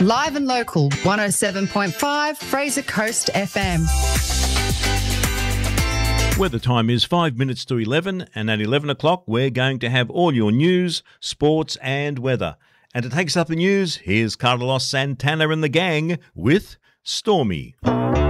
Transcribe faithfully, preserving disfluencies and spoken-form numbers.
Live and local, one oh seven point five Fraser Coast F M. Weather time is five minutes to eleven, and at eleven o'clock we're going to have all your news, sports and weather. And to take us up the news, here's Carlos Santana and the gang with Stormy.